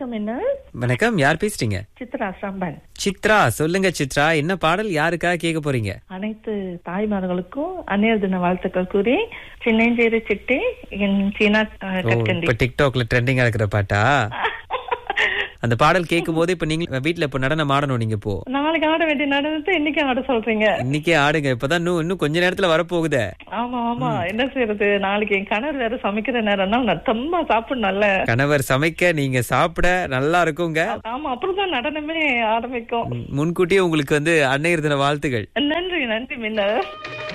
வணக்கம். என்ன வணக்கம், யார் பேசுறீங்க? சித்ரா சம்பன். சித்ரா, சொல்லுங்க சித்ரா, என்ன பாடல் யாருக்காக கேட்க போறீங்க? அனைத்து தாய்மார்களுக்கும் அந்நியர் தின வாழ்த்துக்கள் கூறி சின்னஞ்சேரி சிட்டி என் சீனா கற்கண்டி. இப்ப டிக்டாக்ல ட்ரெண்டிங்கா இருக்கிற பாட்டா? அந்த பாடல் கேட்கும் போது இப்ப நீங்க வீட்டுல இப்ப நடனம் ஆடணும். நீங்க இப்போ நாளைக்கு ஆட வேண்டிய நடனத்தை இன்னைக்கு ஆட சொல்றீங்க. இன்னைக்கே ஆடுங்க, இப்பதான் இன்னும் கொஞ்ச நேரத்துல வரப்போகுதே. ஆமா ஆமா, என்ன செய்யறது, நாளைக்கு என் கணவர் வேற சமைக்கிற நேரம் தான் நத்தமா சாப்பிடணும்ல. கணவர் சமைக்க நீங்க சாப்பிட நல்லா இருக்குங்க. ஆமா, அப்புறம் தான் நடனமே ஆரம்பிக்கும். முன்கூட்டியே உங்களுக்கு அன்னையர் தின வாழ்த்துகள். நன்றி நன்றி மின்ன.